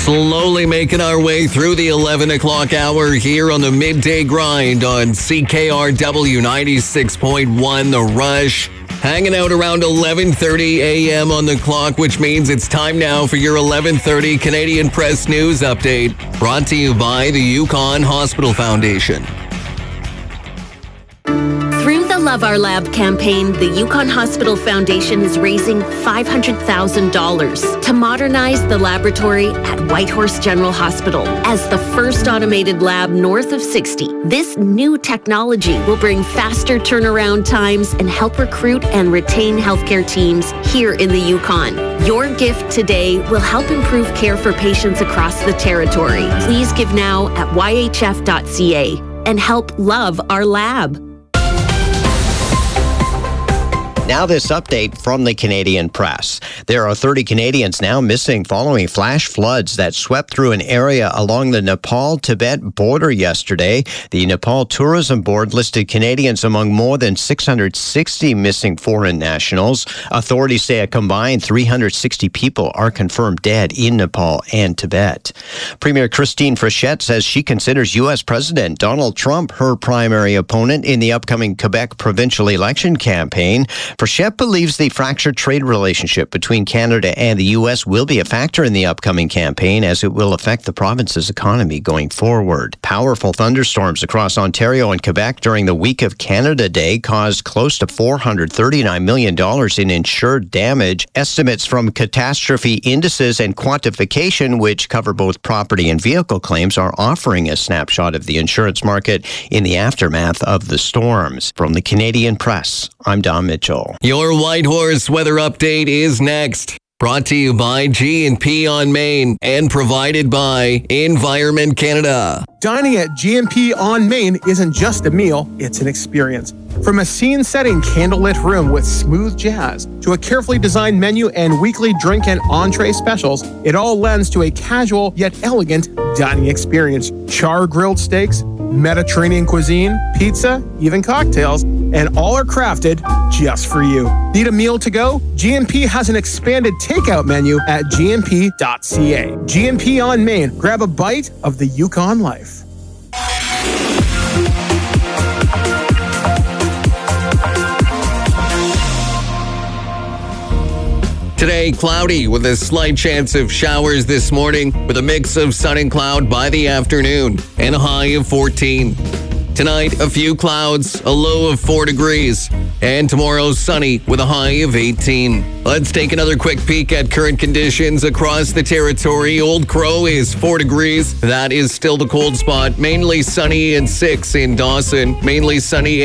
Slowly making our way through the 11 o'clock hour here on the midday grind on CKRW 96.1 The Rush. Hanging out around 11:30 a.m. on the clock, which means it's time now for your 11:30 Canadian Press News Update, brought to you by the Yukon Hospital Foundation. Through the Love Our Lab campaign, the Yukon Hospital Foundation is raising $500,000 to modernize the laboratory at Whitehorse General Hospital as the first automated lab north of 60. This new technology will bring faster turnaround times and help recruit and retain healthcare teams here in the Yukon. Your gift today will help improve care for patients across the territory. Please give now at yhf.ca and help Love Our Lab. Now this update from the Canadian Press. There are 30 Canadians now missing following flash floods that swept through an area along the Nepal-Tibet border yesterday. The Nepal Tourism Board listed Canadians among more than 660 missing foreign nationals. Authorities say a combined 360 people are confirmed dead in Nepal and Tibet. Premier Christine Frechette says she considers U.S. President Donald Trump her primary opponent in the upcoming Quebec provincial election campaign. Frechette believes the fractured trade relationship between Canada and the U.S. will be a factor in the upcoming campaign as it will affect the province's economy going forward. Powerful thunderstorms across Ontario and Quebec during the week of Canada Day caused close to $439 million in insured damage. Estimates from catastrophe indices and quantification, which cover both property and vehicle claims, are offering a snapshot of the insurance market in the aftermath of the storms. From the Canadian Press, I'm Don Mitchell. Your Whitehorse weather update is next. Brought to you by G&P on Main and provided by Environment Canada. Dining at G&P on Main isn't just a meal, it's an experience. From a scene-setting candlelit room with smooth jazz to a carefully designed menu and weekly drink and entree specials, it all lends to a casual yet elegant dining experience. Char-grilled steaks, Mediterranean cuisine, pizza, even cocktails, and all are crafted just for you. Need a meal to go? G&P has an expanded takeout menu at gmp.ca. G&P on Main. Grab a bite of the Yukon life. Today, cloudy with a slight chance of showers this morning with a mix of sun and cloud by the afternoon and a high of 14. Tonight, a few clouds, a low of 4 degrees. And tomorrow, sunny with a high of 18. Let's take another quick peek at current conditions across the territory. Old Crow is 4 degrees. That is still the cold spot. Mainly sunny and 6 in Dawson. Mainly sunny